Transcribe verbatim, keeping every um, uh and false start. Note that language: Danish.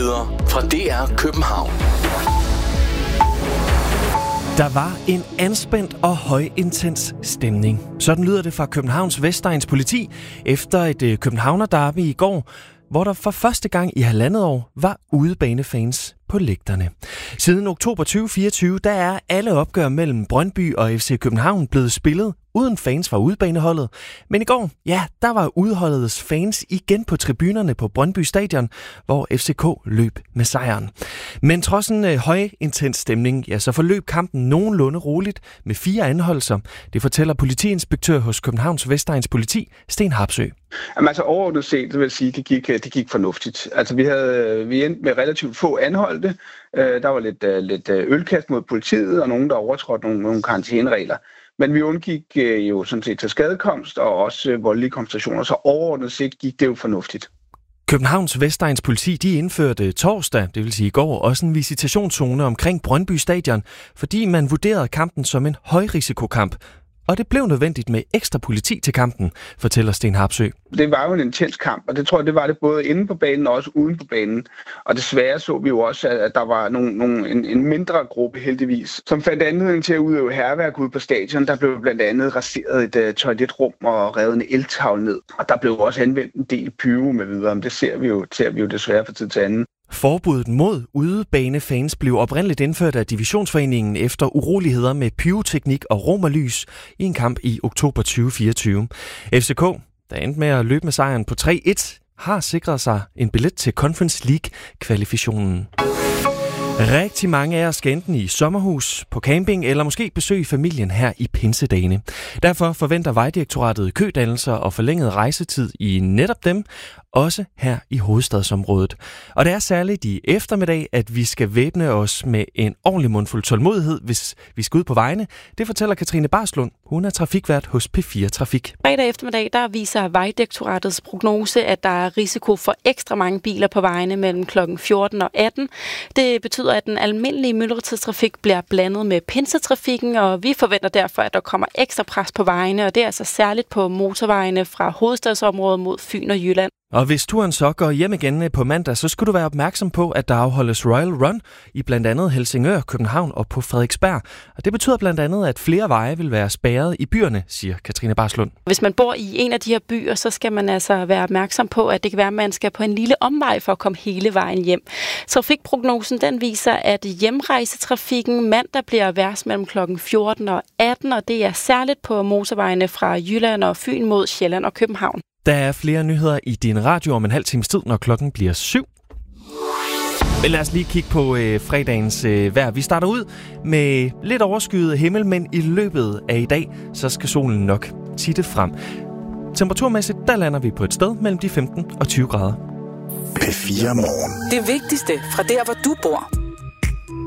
Nyheder fra D R København. Der var en anspændt og højintens stemning. Sådan lyder det fra Københavns Vestegns politi efter et øh, københavner-derby i går, hvor der for første gang i halvandet år var udebanefans på lægterne. Siden oktober tyve fireogtyve, der er alle opgør mellem Brøndby og F C København blevet spillet uden fans fra udebaneholdet. Men i går, ja, der var udeholdets fans igen på tribunerne på Brøndby Stadion, hvor F C K løb med sejren. Men trods en øh, høj, intens stemning, ja, så forløb kampen nogenlunde roligt med fire anholdelser. Det fortæller politiinspektør hos Københavns Vestegns politi, Sten Harpsø. Jamen, altså overordnet set, det vil sige, det gik, det gik fornuftigt. Altså vi havde vi endte med relativt få anholdte. Der var lidt, lidt ølkast mod politiet og nogen, der overtrådte nogle, nogle karantæneregler. Men vi undgik jo sådan set til skadekomst og også voldelige koncentrationer, så overordnet set gik det jo fornuftigt. Københavns Vestegns politi de indførte torsdag, det vil sige i går, også en visitationszone omkring Brøndby Stadion, fordi man vurderede kampen som en højrisikokamp. Og det blev nødvendigt med ekstra politi til kampen, fortæller Sten Harpsø. Det var jo en intens kamp, og det tror jeg, det var det både inde på banen og også uden på banen. Og desværre så vi jo også, at der var nogle, nogle, en, en mindre gruppe heldigvis, som fandt anledning til at udøve hærværk ude på stadion. Der blev blandt andet raseret et uh, toiletrum og revet en eltavle ned. Og der blev også anvendt en del pyro med videre, men det ser vi jo, ser vi jo desværre fra tid til anden. Forbuddet mod udebanefans blev oprindeligt indført af Divisionsforeningen efter uroligheder med pyroteknik og romerlys i en kamp i oktober tyve fireogtyve. F C K, der endte med at løbe med sejren på tre et, har sikret sig en billet til Conference League-kvalifikationen. Rigtig mange af os skal enten i sommerhus, på camping eller måske besøge familien her i pinsedagene. Derfor forventer Vejdirektoratet kødannelser og forlænget rejsetid i netop dem, også her i hovedstadsområdet. Og det er særligt i eftermiddag, at vi skal væbne os med en ordentlig mundfuld tålmodighed, hvis vi skal ud på vejene. Det fortæller Katrine Barslund. Hun er trafikvært hos P fire Trafik. Fredag eftermiddag, der viser Vejdirektoratets prognose, at der er risiko for ekstra mange biler på vejene mellem klokken fjorten og atten. Det betyder, at den almindelige myldretidstrafik bliver blandet med pinsetrafikken, og vi forventer derfor, at der kommer ekstra pres på vejene, og det er altså særligt på motorvejene fra hovedstadsområdet mod Fyn og Jylland. Og hvis turen så går hjem igen på mandag, så skal du være opmærksom på, at der afholdes Royal Run i blandt andet Helsingør, København og på Frederiksberg. Og det betyder blandt andet, at flere veje vil være spærret i byerne, siger Katrine Barslund. Hvis man bor i en af de her byer, så skal man altså være opmærksom på, at det kan være, at man skal på en lille omvej for at komme hele vejen hjem. Trafikprognosen den viser, at hjemrejsetrafikken mandag bliver værst mellem klokken fjorten og atten, og det er særligt på motorvejene fra Jylland og Fyn mod Sjælland og København. Der er flere nyheder i din radio om en halv times tid, når klokken bliver syv. Men lad os lige kigge på øh, fredagens øh, vejr. Vi starter ud med lidt overskyet himmel, men i løbet af i dag, så skal solen nok titte frem. Temperaturmæssigt, der lander vi på et sted mellem de femten og tyve grader. P fire Morgen. Det vigtigste fra der, hvor du bor.